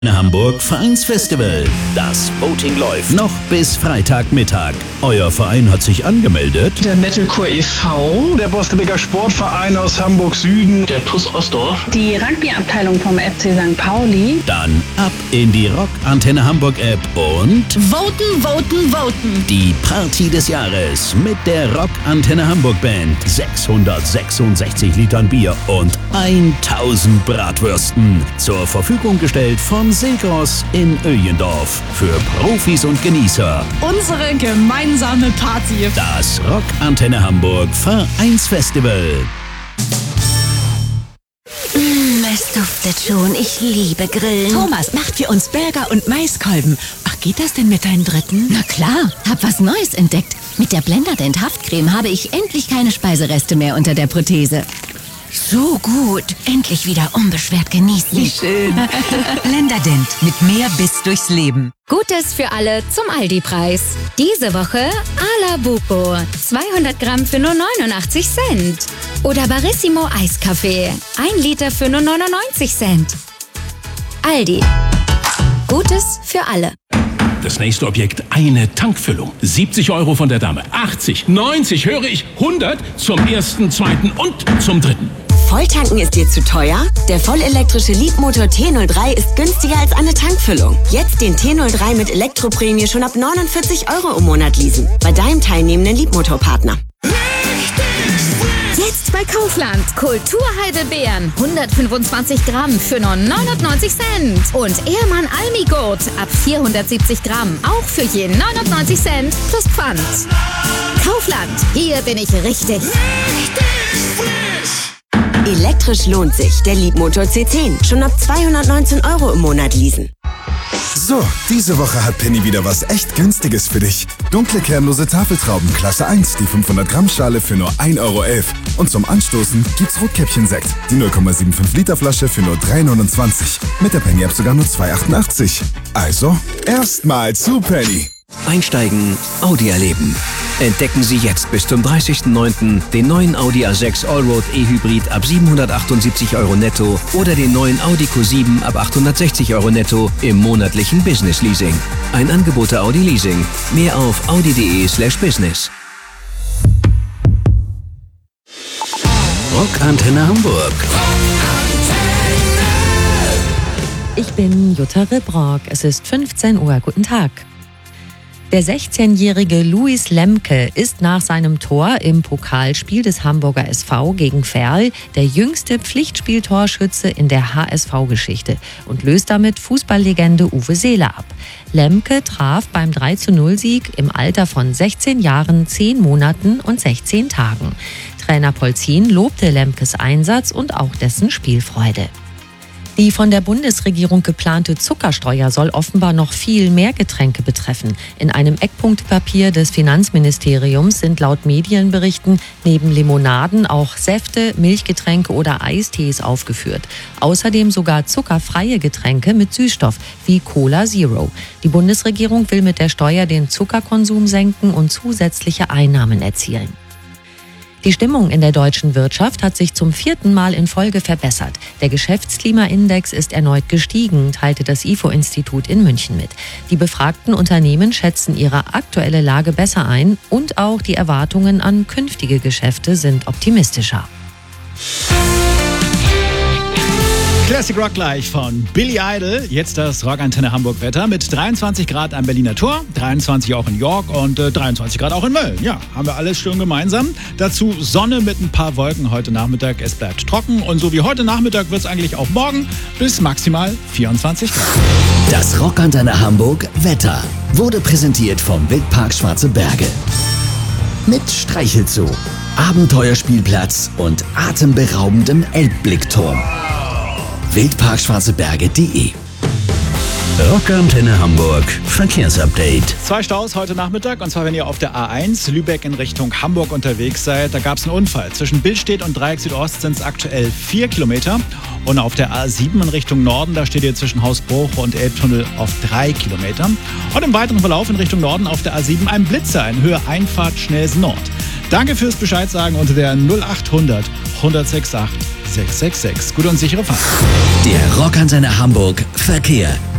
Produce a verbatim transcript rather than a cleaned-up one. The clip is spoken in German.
Hamburg Vereinsfestival. Das Voting läuft noch bis Freitagmittag. Euer Verein hat sich angemeldet. Der Metalcore e V, der Bostebeker Sportverein aus Hamburg Süden, der T U S Ostdorf, die Rugby-Abteilung vom F C Sankt Pauli. Dann ab in die Rock-Antenne Hamburg App und voten, voten, voten. Die Party des Jahres mit der Rock-Antenne Hamburg Band. sechshundertsechsundsechzig Litern Bier und tausend Bratwürsten. Zur Verfügung gestellt von Segros in Öjendorf. Für Profis und Genießer. Unsere gemeinsame Party. Das Rock-Antenne Hamburg Vereinsfestival. Mm, es duftet schon. Ich liebe Grillen. Thomas macht für uns Burger und Maiskolben. Ach, geht das denn mit deinem dritten? Na klar, hab was Neues entdeckt. Mit der Blenderdent Haftcreme habe ich endlich keine Speisereste mehr unter der Prothese. So gut. Endlich wieder unbeschwert genießen. Wie schön. Blenderdent mit mehr Biss durchs Leben. Gutes für alle zum Aldi-Preis. Diese Woche A la Buco. zweihundert Gramm für nur neunundachtzig Cent. Oder Barissimo Eiskaffee. ein Liter für nur neunundneunzig Cent. Aldi. Gutes für alle. Das nächste Objekt, eine Tankfüllung. siebzig Euro von der Dame. achtzig, neunzig, höre ich, hundert zum ersten, zweiten und zum dritten. Volltanken ist dir zu teuer? Der vollelektrische Leapmotor T null drei ist günstiger als eine Tankfüllung. Jetzt den T null drei mit Elektroprämie schon ab neunundvierzig Euro im Monat leasen. Bei deinem teilnehmenden Leapmotor-Partner. Jetzt bei Kaufland. Kulturheidelbeeren. hundertfünfundzwanzig Gramm für nur neunundneunzig Cent. Und Ehrmann Almigurt ab vierhundertsiebzig Gramm. Auch für je neunundneunzig Cent plus Pfand. Kaufland. Hier bin ich richtig. Elektrisch lohnt sich. Der Leapmotor C zehn. Schon ab zweihundertneunzehn Euro im Monat leasen. So, diese Woche hat Penny wieder was echt Günstiges für dich. Dunkle kernlose Tafeltrauben Klasse eins, die fünfhundert Gramm Schale für nur ein Euro elf. Und zum Anstoßen gibt's Rotkäppchen-Sekt, die null Komma fünfundsiebzig Liter Flasche für nur drei neunundzwanzig. Mit der Penny-App sogar nur zwei achtundachtzig. Also, erstmal zu Penny. Einsteigen, Audi erleben. Entdecken Sie jetzt bis zum dreißigsten neunten den neuen Audi A sechs Allroad E-Hybrid ab siebenhundertachtundsiebzig Euro netto oder den neuen Audi Q sieben ab achthundertsechzig Euro netto im monatlichen Business Leasing. Ein Angebot der Audi Leasing. Mehr auf audi.de slash business. Rock-Antenne Hamburg. Ich bin Jutta Ribrock. Es ist fünfzehn Uhr. Guten Tag. Der sechzehnjährige Luis Lemke ist nach seinem Tor im Pokalspiel des Hamburger S V gegen Verl der jüngste Pflichtspieltorschütze in der H S V-Geschichte und löst damit Fußballlegende Uwe Seeler ab. Lemke traf beim drei zu null Sieg im Alter von sechzehn Jahren, zehn Monaten und sechzehn Tagen. Trainer Polzin lobte Lemkes Einsatz und auch dessen Spielfreude. Die von der Bundesregierung geplante Zuckersteuer soll offenbar noch viel mehr Getränke betreffen. In einem Eckpunktpapier des Finanzministeriums sind laut Medienberichten neben Limonaden auch Säfte, Milchgetränke oder Eistees aufgeführt. Außerdem sogar zuckerfreie Getränke mit Süßstoff wie Cola Zero. Die Bundesregierung will mit der Steuer den Zuckerkonsum senken und zusätzliche Einnahmen erzielen. Die Stimmung in der deutschen Wirtschaft hat sich zum vierten Mal in Folge verbessert. Der Geschäftsklimaindex ist erneut gestiegen, teilte das I F O-Institut in München mit. Die befragten Unternehmen schätzen ihre aktuelle Lage besser ein und auch die Erwartungen an künftige Geschäfte sind optimistischer. Classic Rock gleich von Billy Idol. Jetzt das Rock-Antenne Hamburg-Wetter mit dreiundzwanzig Grad am Berliner Tor, dreiundzwanzig auch in York und äh, dreiundzwanzig Grad auch in Mölln. Ja, haben wir alles schön gemeinsam. Dazu Sonne mit ein paar Wolken heute Nachmittag. Es bleibt trocken und so wie heute Nachmittag wird es eigentlich auch morgen bis maximal vierundzwanzig Grad. Das Rock-Antenne Hamburg-Wetter wurde präsentiert vom Wildpark Schwarze Berge. Mit Streichelzoo, Abenteuerspielplatz und atemberaubendem Elbblickturm. wildparkschwarzeberge punkt de. Rock-Antenne Hamburg Verkehrsupdate. Zwei Staus heute Nachmittag, und zwar wenn ihr auf der A eins Lübeck in Richtung Hamburg unterwegs seid. Da gab es einen Unfall. Zwischen Billstedt und Dreieck Südost sind es aktuell vier Kilometer. Und auf der A sieben in Richtung Norden, da steht ihr zwischen Hausbruch und Elbtunnel auf drei Kilometer. Und im weiteren Verlauf in Richtung Norden auf der A sieben ein Blitzer in Höhe Einfahrt Schnelsen Nord. Danke fürs Bescheid sagen unter der null acht hundert hundertsechs acht sechs sechs sechs. Gute und sichere Fahrt. Der Rockantenne Hamburg Verkehr.